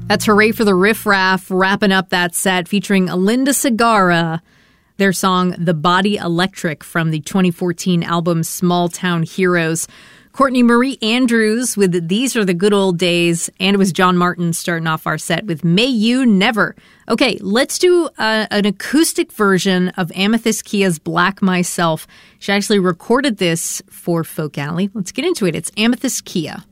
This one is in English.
That's Hooray for the Riff Raff, wrapping up that set featuring Linda Segarra, their song The Body Electric from the 2014 album Small Town Heroes. Courtney Marie Andrews with These Are the Good Old Days, and it was John Martin starting off our set with May You Never. Okay, let's do an acoustic version of Amethyst Kia's Black Myself. She actually recorded this for Folk Alley. Let's get into it. It's Amethyst Kia.